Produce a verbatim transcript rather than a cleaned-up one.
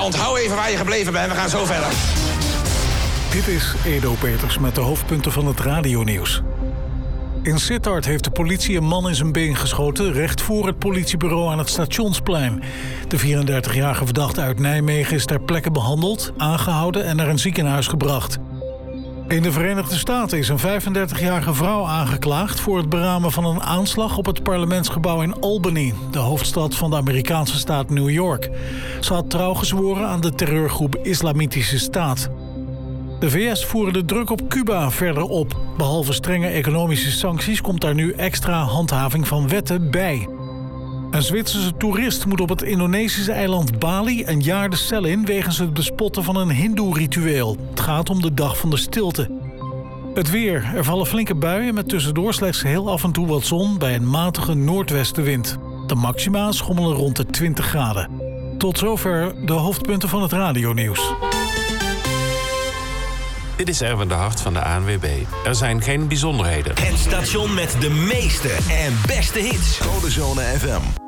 onthoud even waar je gebleven bent. We gaan zo verder. Dit is Edo Peters met de hoofdpunten van het radionieuws. In Sittard heeft de politie een man in zijn been geschoten, recht voor het politiebureau aan het Stationsplein. De vierendertigjarige verdachte uit Nijmegen is ter plekke behandeld, aangehouden en naar een ziekenhuis gebracht. In de Verenigde Staten is een vijfendertigjarige vrouw aangeklaagd voor het beramen van een aanslag op het parlementsgebouw in Albany, de hoofdstad van de Amerikaanse staat New York. Ze had trouw gezworen aan de terreurgroep Islamitische Staat. De V S voeren de druk op Cuba verder op. Behalve strenge economische sancties komt daar nu extra handhaving van wetten bij. Een Zwitserse toerist moet op het Indonesische eiland Bali een jaar de cel in wegens het bespotten van een hindoe-ritueel. Het gaat om de dag van de stilte. Het weer. Er vallen flinke buien met tussendoor slechts heel af en toe wat zon bij een matige noordwestenwind. De maxima schommelen rond de twintig graden. Tot zover de hoofdpunten van het radionieuws. Dit is Erwin de Hart van de A N W B. Er zijn geen bijzonderheden. Het station met de meeste en beste hits. Codezone F M.